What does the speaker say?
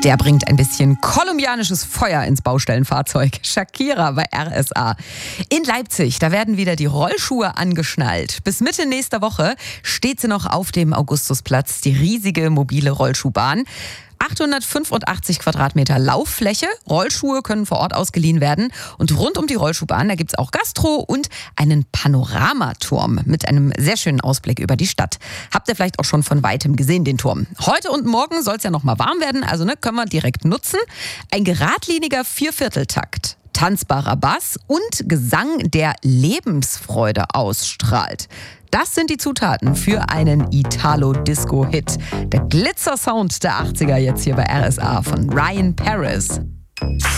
Der bringt ein bisschen kolumbianisches Feuer ins Baustellenfahrzeug. Shakira bei RSA. In Leipzig, da werden wieder die Rollschuhe angeschnallt. Bis Mitte nächster Woche steht sie noch auf dem Augustusplatz, die riesige mobile Rollschuhbahn. 885 Quadratmeter Lauffläche. Rollschuhe können vor Ort ausgeliehen werden. Und rund um die Rollschuhbahn, da gibt es auch Gastro und einen Panoramaturm mit einem sehr schönen Ausblick über die Stadt. Habt ihr vielleicht auch schon von Weitem gesehen, den Turm. Heute und morgen soll es ja noch mal warm werden, also können wir direkt nutzen. Ein geradliniger Viervierteltakt. Tanzbarer Bass und Gesang, der Lebensfreude ausstrahlt. Das sind die Zutaten für einen Italo-Disco-Hit. Der Glitzer-Sound der 80er jetzt hier bei RSA von Ryan Paris.